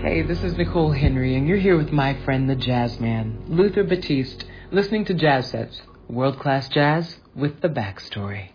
Hey, this is Nicole Henry, and you're here with my friend, the jazz man, Luther Batiste, listening to Jazz Sets, world-class jazz with the backstory.